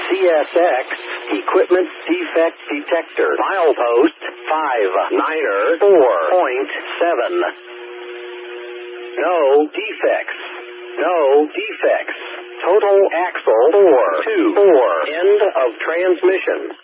CSX Equipment Defect Detector. Milepost 594.7. No defects. No defects. Total axle 424. End of transmission.